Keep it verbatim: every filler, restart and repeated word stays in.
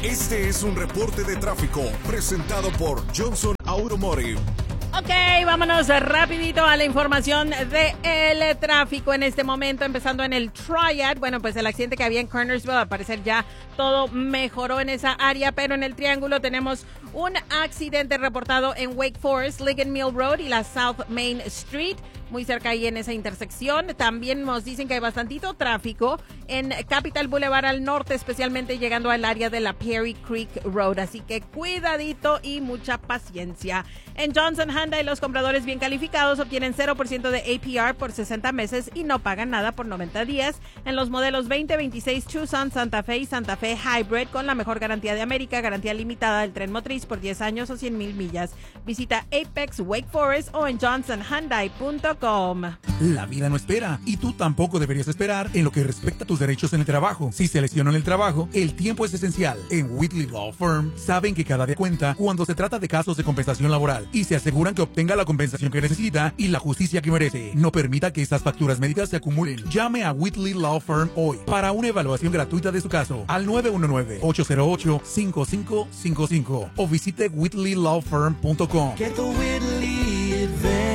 Este es un reporte de tráfico presentado por Johnson Automotive. Ok, vámonos rapidito a la información del tráfico en este momento, empezando en el Triad. Bueno, pues el accidente que había en Kernersville, al parecer ya todo mejoró en esa área, pero en el Triángulo tenemos un accidente reportado en Wake Forest, Ligon Mill Road y la South Main Street, muy cerca ahí en esa intersección. También nos dicen que hay bastantito tráfico en Capital Boulevard al norte, especialmente llegando al área de la Perry Creek Road, así que cuidadito y mucha paciencia. En Johnson Hyundai, los compradores bien calificados obtienen cero por ciento de A P R por sesenta meses y no pagan nada por noventa días en los modelos veinte veintiséis Tucson, Santa Fe y Santa Fe Hybrid con la mejor garantía de América, garantía limitada del tren motriz por diez años o cien mil millas. Visita Apex, Wake Forest o en johnson hyundai punto com. La vida no espera y tú tampoco deberías esperar en lo que respecta a tus derechos en el trabajo. Si se lesionó en el trabajo, el tiempo es esencial. En Whitley Law Firm saben que cada día cuenta cuando se trata de casos de compensación laboral y se aseguran que obtenga la compensación que necesita y la justicia que merece. No permita que estas facturas médicas se acumulen. Llame a Whitley Law Firm hoy para una evaluación gratuita de su caso al nueve uno nueve, ocho cero ocho, cinco cinco cinco cinco o visite whitley law firm punto com. Get the Whitley Advantage.